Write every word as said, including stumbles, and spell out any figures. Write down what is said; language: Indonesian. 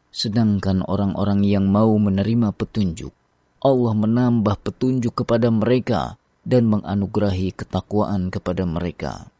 Sedangkan orang-orang yang mau menerima petunjuk, Allah menambah petunjuk kepada mereka dan menganugerahi ketakwaan kepada mereka.